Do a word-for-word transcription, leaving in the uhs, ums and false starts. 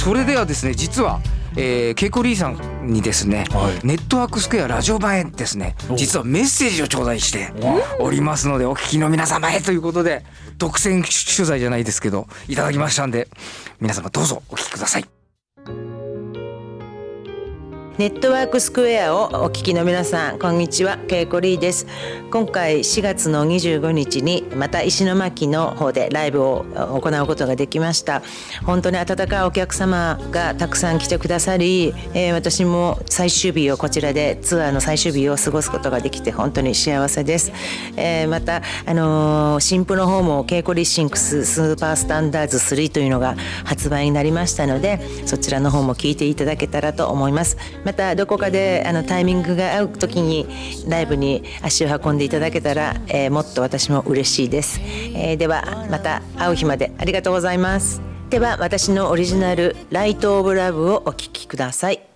それではですね、実はえー、ケイコリーさんにですね、はい、ネットワークスクエアラジオ版へですね、実はメッセージを頂戴しておりますので、お聞きの皆様へということで独占取材じゃないですけどいただきましたんで、皆様どうぞお聞きください。 ネットワークスクエアをお聞きの皆さん、こんにちは、ケイコリーです。今回しがつのにじゅうごにちにまた石巻の方でライブを行うことができました。本当に温かいお客様がたくさん来てくださり、えー、私も最終日をこちらでツアーの最終日を過ごすことができて本当に幸せです。えー、また、あのー、新譜の方もケイコリーシンクススーパースタンダーズスリーというのが発売になりましたので、そちらの方も聞いていただけたらと思います。またどこかであのタイミングが合う時にライブに足を運んでいただけたら、えー、もっと私も嬉しいです。えー、ではまた会う日までありがとうございます。では私のオリジナルライトオブラブをお聴きください。